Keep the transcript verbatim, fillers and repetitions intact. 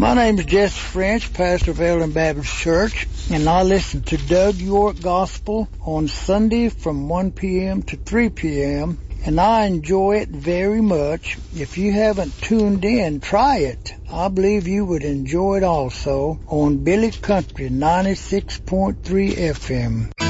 My name is Jesse French, pastor of Eldon Baptist Church, and I listen to Doug York Gospel on Sunday from one p.m. to three p.m., and I enjoy it very much. If you haven't tuned in, try it. I believe you would enjoy it also on Billy Country ninety-six point three F M.